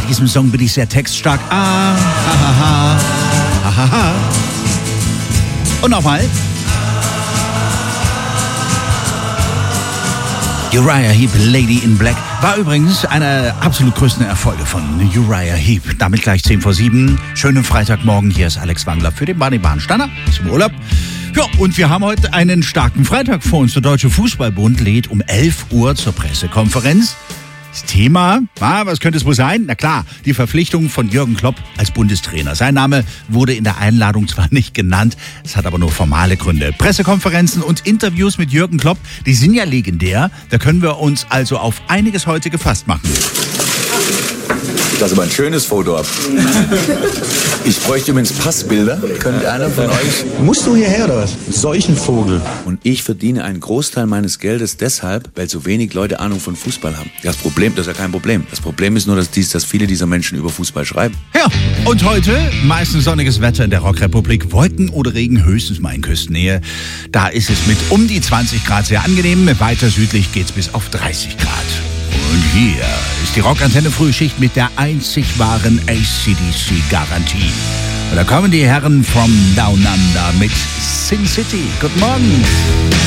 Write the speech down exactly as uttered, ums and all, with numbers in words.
diesem Song bin ich sehr textstark. Ah, ha, ha, ha, ha, ha, ha. Und nochmal. Uriah Heep, Lady in Black, war übrigens einer absolut größten Erfolge von Uriah Heep. Damit gleich zehn vor sieben. Schönen Freitagmorgen. Hier ist Alex Wangler für den Bunny Bahnsteiner zum Urlaub. Ja, und wir haben heute einen starken Freitag vor uns. Der Deutsche Fußballbund lädt um elf Uhr zur Pressekonferenz. Das Thema, ah, was könnte es wohl sein? Na klar, die Verpflichtung von Jürgen Klopp als Bundestrainer. Sein Name wurde in der Einladung zwar nicht genannt, es hat aber nur formale Gründe. Pressekonferenzen und Interviews mit Jürgen Klopp, die sind ja legendär. Da können wir uns also auf einiges heute gefasst machen. Das ist aber ein schönes Foto ab. Ich bräuchte übrigens Passbilder. Könnte einer von euch... Musst du hierher oder was? Solchen Vogel. Und ich verdiene einen Großteil meines Geldes deshalb, weil so wenig Leute Ahnung von Fußball haben. Das Problem, das ist ja kein Problem. Das Problem ist nur, dass, dies, dass viele dieser Menschen über Fußball schreiben. Ja, und heute meistens sonniges Wetter in der Rockrepublik. Wolken oder Regen höchstens mal in Küstennähe. Da ist es mit um die zwanzig Grad sehr angenehm. Weiter südlich geht's bis auf dreißig Grad. Und hier ist die Rockantenne Frühschicht mit der einzig wahren A C D C-Garantie. Und da kommen die Herren from Down Under mit Sin City. Guten Morgen.